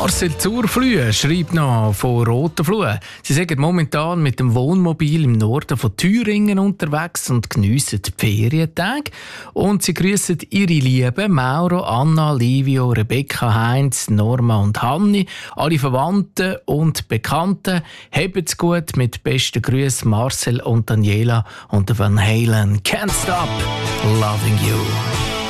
Marcel Zurflühe schreibt noch von Rotenfluh. Sie sind momentan mit dem Wohnmobil im Norden von Thüringen unterwegs und geniessen die Ferientage. Und sie grüßen ihre Lieben Mauro, Anna, Livio, Rebecca, Heinz, Norma und Hanni, alle Verwandten und Bekannten. Habt's gut, mit besten Grüßen Marcel und Daniela und Van Halen. Can't stop loving you.